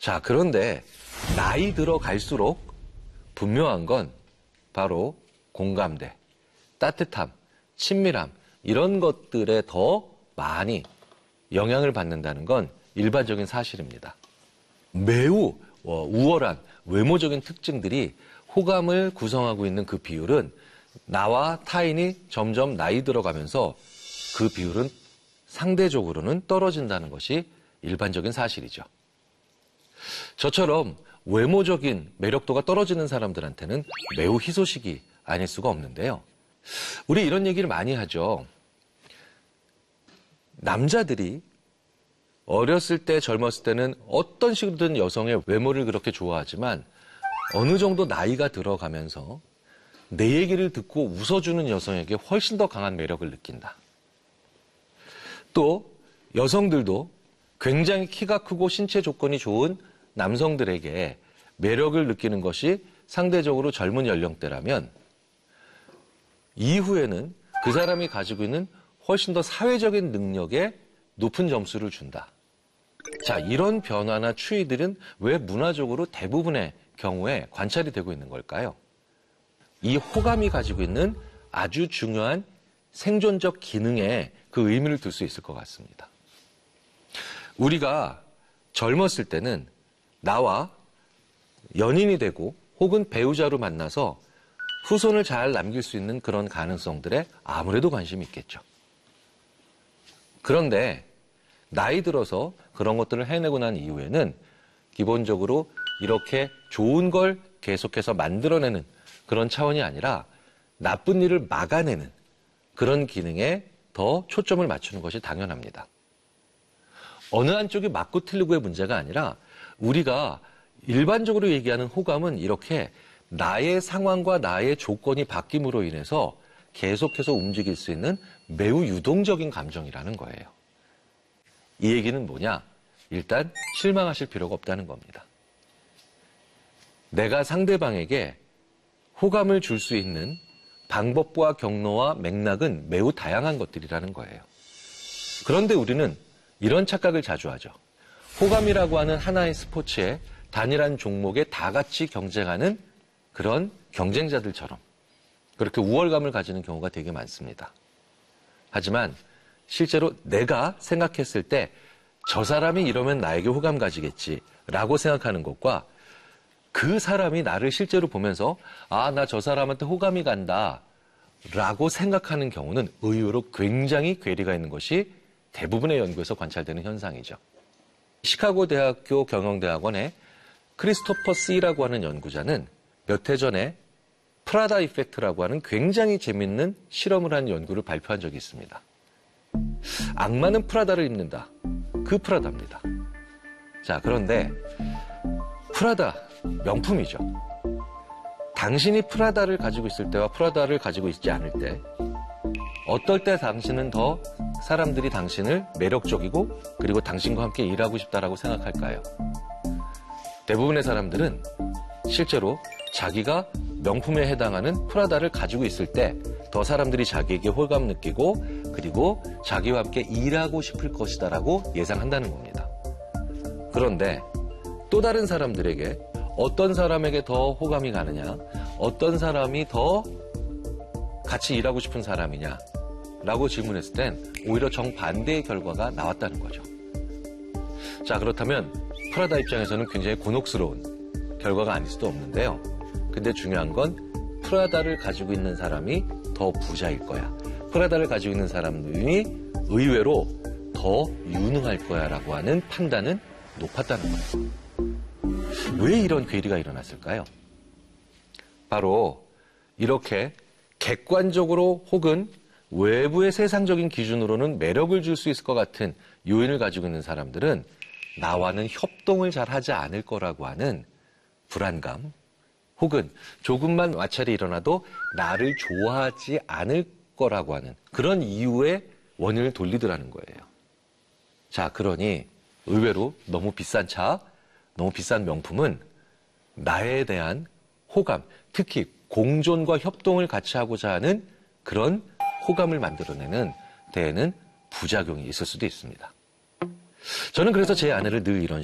자, 그런데 나이 들어갈수록 분명한 건 바로 공감대, 따뜻함, 친밀함 이런 것들에 더 많이 영향을 받는다는 건 일반적인 사실입니다. 매우 우월한 외모적인 특징들이 호감을 구성하고 있는 그 비율은 나와 타인이 점점 나이 들어가면서 그 비율은 상대적으로는 떨어진다는 것이 일반적인 사실이죠. 저처럼 외모적인 매력도가 떨어지는 사람들한테는 매우 희소식이 아닐 수가 없는데요. 우리 이런 얘기를 많이 하죠. 남자들이 어렸을 때, 젊었을 때는 어떤 식으로든 여성의 외모를 그렇게 좋아하지만 어느 정도 나이가 들어가면서 내 얘기를 듣고 웃어주는 여성에게 훨씬 더 강한 매력을 느낀다. 또 여성들도 굉장히 키가 크고 신체 조건이 좋은 남성들에게 매력을 느끼는 것이 상대적으로 젊은 연령대라면 이후에는 그 사람이 가지고 있는 훨씬 더 사회적인 능력에 높은 점수를 준다. 자, 이런 변화나 추이들은 왜 문화적으로 대부분의 경우에 관찰이 되고 있는 걸까요? 이 호감이 가지고 있는 아주 중요한 생존적 기능에 그 의미를 둘 수 있을 것 같습니다. 우리가 젊었을 때는 나와 연인이 되고 혹은 배우자로 만나서 후손을 잘 남길 수 있는 그런 가능성들에 아무래도 관심이 있겠죠. 그런데 나이 들어서 그런 것들을 해내고 난 이후에는 기본적으로 이렇게 좋은 걸 계속해서 만들어내는 그런 차원이 아니라 나쁜 일을 막아내는 그런 기능에 더 초점을 맞추는 것이 당연합니다. 어느 한쪽이 맞고 틀리고의 문제가 아니라 우리가 일반적으로 얘기하는 호감은 이렇게 나의 상황과 나의 조건이 바뀜으로 인해서 계속해서 움직일 수 있는 매우 유동적인 감정이라는 거예요. 이 얘기는 뭐냐? 일단 실망하실 필요가 없다는 겁니다. 내가 상대방에게 호감을 줄 수 있는 방법과 경로와 맥락은 매우 다양한 것들이라는 거예요. 그런데 우리는 이런 착각을 자주 하죠. 호감이라고 하는 하나의 스포츠에 단일한 종목에 다 같이 경쟁하는 그런 경쟁자들처럼 그렇게 우월감을 가지는 경우가 되게 많습니다. 하지만 실제로 내가 생각했을 때 저 사람이 이러면 나에게 호감 가지겠지라고 생각하는 것과 그 사람이 나를 실제로 보면서 아, 나 저 사람한테 호감이 간다 라고 생각하는 경우는 의외로 굉장히 괴리가 있는 것이 대부분의 연구에서 관찰되는 현상이죠. 시카고 대학교 경영대학원의 크리스토퍼 씨라고 하는 연구자는 몇 해 전에 프라다 이펙트라고 하는 굉장히 재밌는 실험을 한 연구를 발표한 적이 있습니다. 악마는 프라다를 입는다. 그 프라다입니다. 자, 그런데 프라다 명품이죠. 당신이 프라다를 가지고 있을 때와 프라다를 가지고 있지 않을 때 어떨 때 당신은 더 사람들이 당신을 매력적이고 그리고 당신과 함께 일하고 싶다라고 생각할까요? 대부분의 사람들은 실제로 자기가 명품에 해당하는 프라다를 가지고 있을 때 더 사람들이 자기에게 호감 느끼고 그리고 자기와 함께 일하고 싶을 것이다라고 예상한다는 겁니다. 그런데 또 다른 사람들에게 어떤 사람에게 더 호감이 가느냐, 어떤 사람이 더 같이 일하고 싶은 사람이냐 라고 질문했을 땐 오히려 정반대의 결과가 나왔다는 거죠. 자, 그렇다면 프라다 입장에서는 굉장히 곤혹스러운 결과가 아닐 수도 없는데요. 근데 중요한 건 프라다를 가지고 있는 사람이 더 부자일 거야. 프라다를 가지고 있는 사람이 의외로 더 유능할 거야 라고 하는 판단은 높았다는 거예요. 왜 이런 괴리가 일어났을까요? 바로 이렇게 객관적으로 혹은 외부의 세상적인 기준으로는 매력을 줄 수 있을 것 같은 요인을 가지고 있는 사람들은 나와는 협동을 잘 하지 않을 거라고 하는 불안감 혹은 조금만 마찰이 일어나도 나를 좋아하지 않을 거라고 하는 그런 이유의 원인을 돌리더라는 거예요. 자, 그러니 의외로 너무 비싼 차, 너무 비싼 명품은 나에 대한 호감, 특히 공존과 협동을 같이 하고자 하는 그런 호감을 만들어내는 데에는 부작용이 있을 수도 있습니다. 저는 그래서 제 아내를 늘 이런